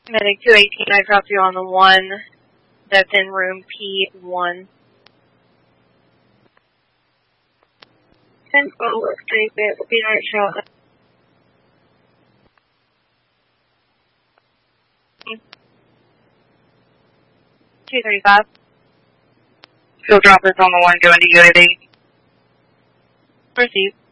Medic 218, I dropped you on the 1 that's in room P1. 10-12, let's take it. We'll be right shot. 235. Field droppers on the 1 going to UAV. Receive.